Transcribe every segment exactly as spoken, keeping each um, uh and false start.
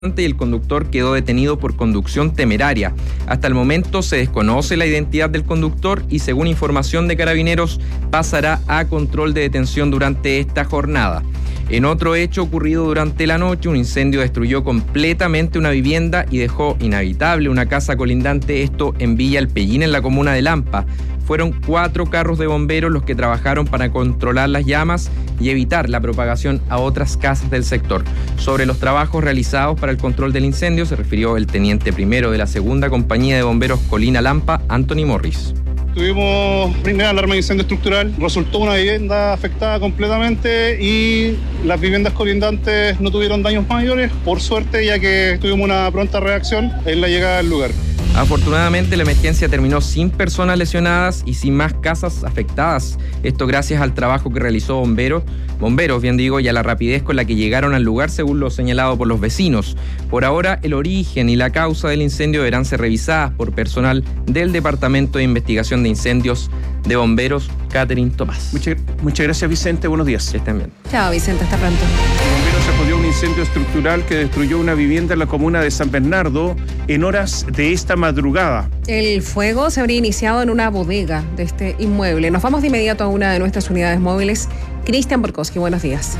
y el conductor quedó detenido por conducción temeraria. Hasta el momento se desconoce la identidad del conductor y, según información de Carabineros, pasará a control de detención durante esta jornada. En otro hecho ocurrido durante la noche, un incendio destruyó completamente una vivienda y dejó inhabitable una casa colindante, esto en Villa El Pellín, en la comuna de Lampa. Fueron cuatro carros de bomberos los que trabajaron para controlar las llamas y evitar la propagación a otras casas del sector. Sobre los trabajos realizados para el control del incendio se refirió el teniente primero de la segunda compañía de bomberos Colina Lampa, Anthony Morris. Tuvimos primera alarma de incendio estructural, resultó una vivienda afectada completamente y las viviendas colindantes no tuvieron daños mayores, por suerte, ya que tuvimos una pronta reacción en la llegada al lugar. Afortunadamente, la emergencia terminó sin personas lesionadas y sin más casas afectadas. Esto gracias al trabajo que realizó bomberos, bomberos, bien digo, y a la rapidez con la que llegaron al lugar, según lo señalado por los vecinos. Por ahora, el origen y la causa del incendio deberán ser revisadas por personal del Departamento de Investigación de Incendios de Bomberos, Catherine Tomás. Muchas, muchas gracias, Vicente. Buenos días. Estén bien. Chao, Vicente. Hasta pronto. Bomberos acudió a un incendio estructural que destruyó una vivienda en la comuna de San Bernardo en horas de esta madrugada. El fuego se habría iniciado en una bodega de este inmueble. Nos vamos de inmediato a una de nuestras unidades móviles. Cristian Borkowski, buenos días.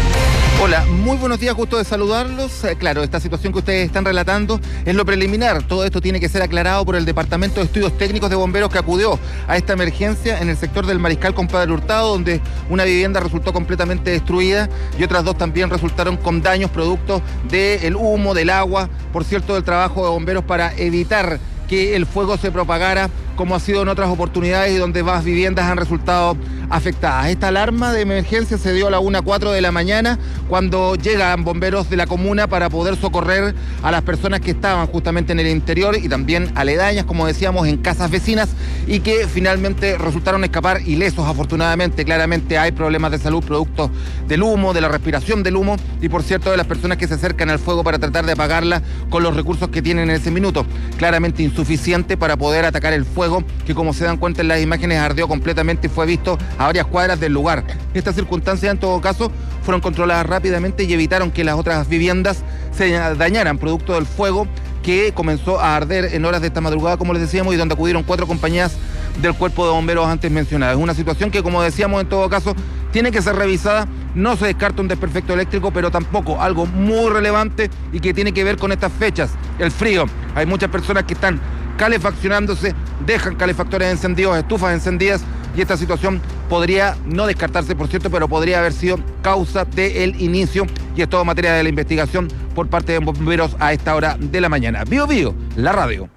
Hola, muy buenos días, gusto de saludarlos. Eh, claro, esta situación que ustedes están relatando es lo preliminar. Todo esto tiene que ser aclarado por el Departamento de Estudios Técnicos de Bomberos, que acudió a esta emergencia en el sector del Mariscal Compadre Hurtado, donde una vivienda resultó completamente destruida y otras dos también resultaron con daños producto del humo, del agua, por cierto, del trabajo de bomberos para evitar que el fuego se propagara, como ha sido en otras oportunidades y donde más viviendas han resultado afectadas. Esta alarma de emergencia se dio a la una cuatro de la mañana, cuando llegan bomberos de la comuna para poder socorrer a las personas que estaban justamente en el interior y también aledañas, como decíamos, en casas vecinas, y que finalmente resultaron escapar ilesos, afortunadamente. Claramente hay problemas de salud producto del humo, de la respiración del humo y, por cierto, de las personas que se acercan al fuego para tratar de apagarla con los recursos que tienen en ese minuto. Claramente insuficiente para poder atacar el fuego, que, como se dan cuenta en las imágenes, ardió completamente y fue visto a varias cuadras del lugar. Estas circunstancias, en todo caso, fueron controladas rápidamente y evitaron que las otras viviendas se dañaran producto del fuego que comenzó a arder en horas de esta madrugada, como les decíamos, y donde acudieron cuatro compañías del cuerpo de bomberos antes mencionadas. Es una situación que, como decíamos, en todo caso, tiene que ser revisada. No se descarta un desperfecto eléctrico, pero tampoco algo muy relevante y que tiene que ver con estas fechas, el frío. Hay muchas personas que están calefaccionándose, dejan calefactores encendidos, estufas encendidas, y esta situación podría no descartarse, por cierto, pero podría haber sido causa del inicio, y es todo materia de la investigación por parte de bomberos a esta hora de la mañana. Bio Bio, la radio.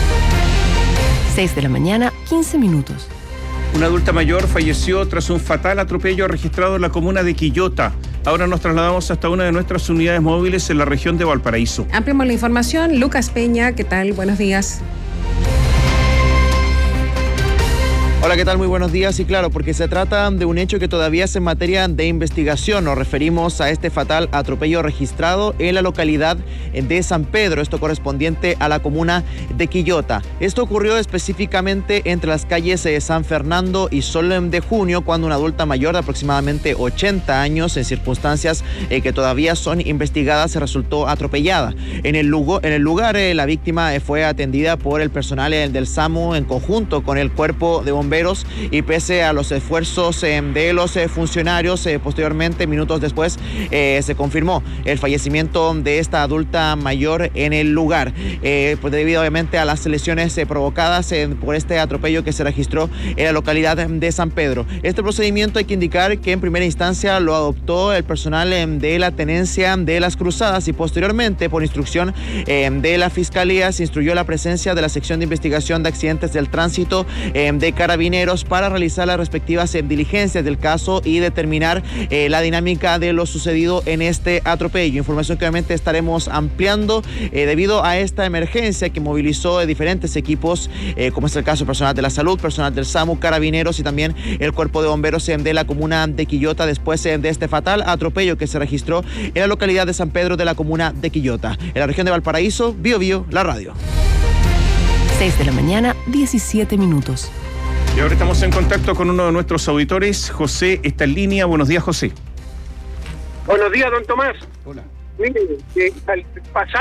seis de la mañana, quince minutos. Una adulta mayor falleció tras un fatal atropello registrado en la comuna de Quillota. Ahora nos trasladamos hasta una de nuestras unidades móviles en la región de Valparaíso. Ampliamos la información. Lucas Peña, ¿qué tal? Buenos días. Hola, ¿qué tal? Muy buenos días. Y claro, porque se trata de un hecho que todavía es en materia de investigación. Nos referimos a este fatal atropello registrado en la localidad de San Pedro, esto correspondiente a la comuna de Quillota. Esto ocurrió específicamente entre las calles de San Fernando y Sol de Junio, cuando una adulta mayor de aproximadamente ochenta años, en circunstancias eh, que todavía son investigadas, se resultó atropellada. En el, lugar, en el lugar, eh, la víctima eh, fue atendida por el personal eh, del SAMU en conjunto con el cuerpo de bomberos, y pese a los esfuerzos eh, de los eh, funcionarios, eh, posteriormente, minutos después, eh, se confirmó el fallecimiento de esta adulta mayor en el lugar, eh, pues debido obviamente a las lesiones eh, provocadas eh, por este atropello que se registró en la localidad de San Pedro. Este procedimiento, hay que indicar que en primera instancia lo adoptó el personal eh, de la tenencia de las Cruzadas, y posteriormente, por instrucción eh, de la Fiscalía, se instruyó la presencia de la sección de investigación de accidentes del tránsito eh, de Carabineros para realizar las respectivas eh, diligencias del caso y determinar eh, la dinámica de lo sucedido en este atropello. Información que obviamente estaremos ampliando eh, debido a esta emergencia que movilizó eh, diferentes equipos, eh, como es el caso del personal de la salud, personal del SAMU, Carabineros y también el cuerpo de bomberos eh, de la comuna de Quillota, después eh, de este fatal atropello que se registró en la localidad de San Pedro de la comuna de Quillota. En la región de Valparaíso, Bio Bio, la radio. seis de la mañana, diecisiete minutos. Y ahora estamos en contacto con uno de nuestros auditores. José está en línea. Buenos días, José. Buenos días, don Tomás. Hola. Mire, que al pasar